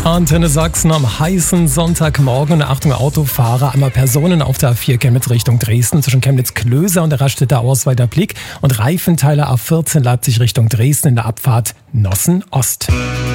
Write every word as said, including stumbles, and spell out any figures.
Antenne Sachsen am heißen Sonntagmorgen. Achtung Autofahrer, einmal Personen auf der A vier Chemnitz Richtung Dresden zwischen Chemnitz-Klöser und der Raststätte Ausweiter Blick und Reifenteile A vierzehn Leipzig Richtung Dresden in der Abfahrt Nossen Ost.